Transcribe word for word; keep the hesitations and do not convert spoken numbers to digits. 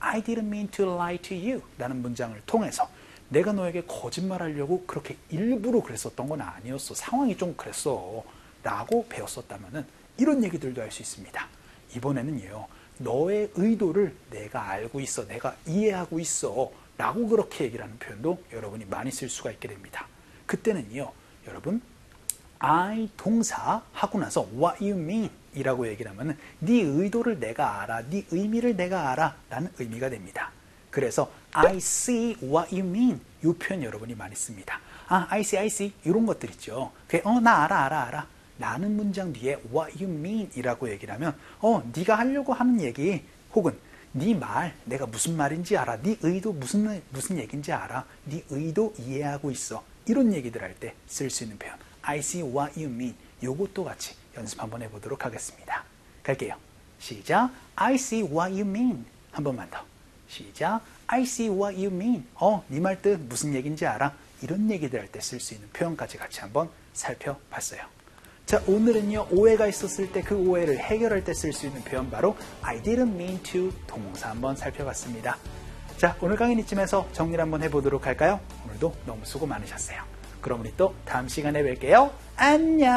I didn't mean to lie to you 라는 문장을 통해서 내가 너에게 거짓말하려고 그렇게 일부러 그랬었던 건 아니었어. 상황이 좀 그랬어. 라고 배웠었다면 이런 얘기들도 할 수 있습니다. 이번에는요. 너의 의도를 내가 알고 있어. 내가 이해하고 있어. 라고 그렇게 얘기를 하는 표현도 여러분이 많이 쓸 수가 있게 됩니다. 그때는요. 여러분 I 동사 하고 나서 what you mean 이라고 얘기를 하면 네 의도를 내가 알아. 네 의미를 내가 알아. 라는 의미가 됩니다. 그래서 I see what you mean 이 표현 여러분이 많이 씁니다. 아, I see, I see 이런 것들 있죠. 어, 나 알아, 알아, 알아. 라는 문장 뒤에 what you mean 이라고 얘기를 하면 어, 네가 하려고 하는 얘기 혹은 네 말, 내가 무슨 말인지 알아. 네 의도 무슨, 무슨 얘기인지 알아. 네 의도 이해하고 있어. 이런 얘기들 할 때 쓸 수 있는 표현 I see what you mean 요것도 같이 연습 한번 해보도록 하겠습니다. 갈게요. 시작. I see what you mean. 한 번만 더. 시작. I see what you mean. 어, 네 말 뜻 무슨 얘기인지 알아. 이런 얘기들 할 때 쓸 수 있는 표현까지 같이 한번 살펴봤어요. 자, 오늘은요. 오해가 있었을 때 그 오해를 해결할 때 쓸 수 있는 표현 바로 I didn't mean to 동사 한번 살펴봤습니다. 자, 오늘 강의는 이쯤에서 정리를 한번 해보도록 할까요? 오늘도 너무 수고 많으셨어요. 그럼 우리 또 다음 시간에 뵐게요. 안녕.